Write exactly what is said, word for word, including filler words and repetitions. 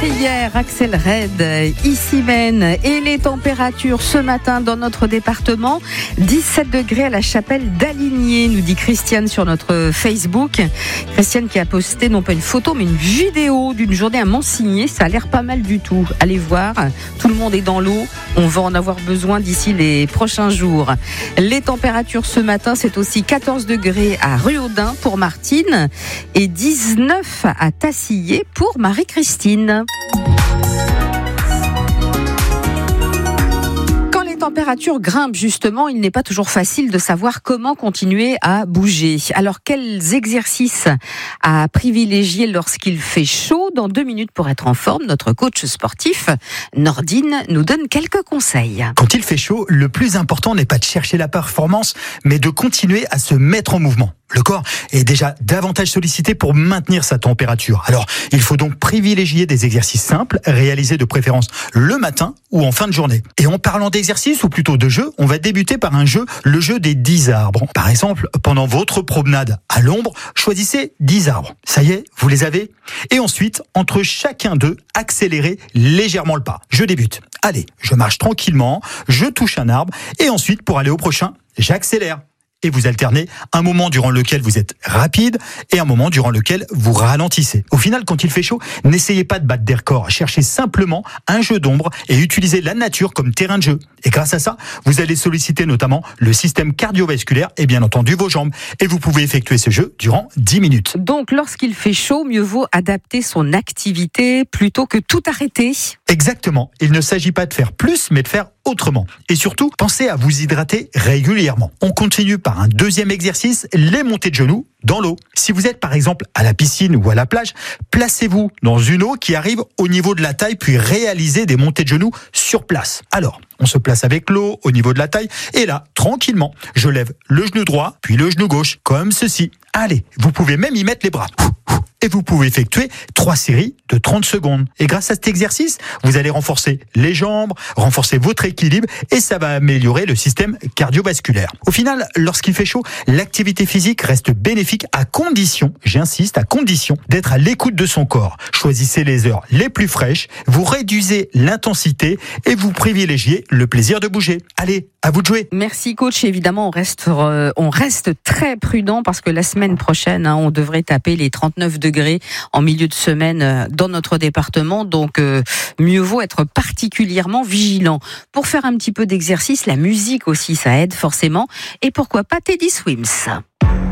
hier, Axel Red, ici même, et les températures ce matin dans notre département, dix-sept degrés à la chapelle d'Aligné, nous dit Christiane sur notre Facebook. Christiane qui a posté non pas une photo mais une vidéo d'une journée à Mansigné, ça a l'air pas mal du tout. Allez voir, tout le monde est dans l'eau, on va en avoir besoin d'ici les prochains jours. Les températures ce matin, c'est aussi quatorze degrés à Ruaudin pour Martine et dix-neuf à Tassillé pour Marie-Christine. Quand les températures grimpent justement, il n'est pas toujours facile de savoir comment continuer à bouger. Alors quels exercices à privilégier lorsqu'il fait chaud? Dans deux minutes pour être en forme, notre coach sportif Nordine nous donne quelques conseils. Quand il fait chaud, le plus important n'est pas de chercher la performance, mais de continuer à se mettre en mouvement. Le corps est déjà davantage sollicité pour maintenir sa température. Alors, il faut donc privilégier des exercices simples, réalisés de préférence le matin ou en fin de journée. Et en parlant d'exercice, ou plutôt de jeu, on va débuter par un jeu, le jeu des dix arbres. Par exemple, pendant votre promenade à l'ombre, choisissez dix arbres. Ça y est, vous les avez? Et ensuite, entre chacun d'eux, accélérez légèrement le pas. Je débute. Allez, je marche tranquillement, je touche un arbre, et ensuite, pour aller au prochain, j'accélère. Et vous alternez un moment durant lequel vous êtes rapide et un moment durant lequel vous ralentissez. Au final, quand il fait chaud, n'essayez pas de battre des records. Cherchez simplement un jeu d'ombre et utilisez la nature comme terrain de jeu. Et grâce à ça, vous allez solliciter notamment le système cardiovasculaire et bien entendu vos jambes. Et vous pouvez effectuer ce jeu durant dix minutes. Donc, lorsqu'il fait chaud, mieux vaut adapter son activité plutôt que tout arrêter. Exactement. Il ne s'agit pas de faire plus, mais de faire autrement. Et surtout, pensez à vous hydrater régulièrement. On continue par un deuxième exercice, les montées de genoux dans l'eau. Si vous êtes par exemple à la piscine ou à la plage, placez-vous dans une eau qui arrive au niveau de la taille, puis réalisez des montées de genoux sur place. Alors, on se place avec l'eau au niveau de la taille, et là, tranquillement, je lève le genou droit, puis le genou gauche, comme ceci. Allez, vous pouvez même y mettre les bras. Et vous pouvez effectuer trois séries de trente secondes. Et grâce à cet exercice, vous allez renforcer les jambes, renforcer votre équilibre et ça va améliorer le système cardiovasculaire. Au final, lorsqu'il fait chaud, l'activité physique reste bénéfique à condition, j'insiste, à condition d'être à l'écoute de son corps. Choisissez les heures les plus fraîches, vous réduisez l'intensité et vous privilégiez le plaisir de bouger. Allez, à vous de jouer. Merci coach. Évidemment, on reste, euh, on reste très prudent parce que la semaine prochaine, hein, on devrait taper les trente-neuf degrés en milieu de semaine euh, dans notre département. Donc, euh, mieux vaut être particulièrement vigilant. Pour faire un petit peu d'exercice, la musique aussi, ça aide forcément. Et pourquoi pas Teddy Swims.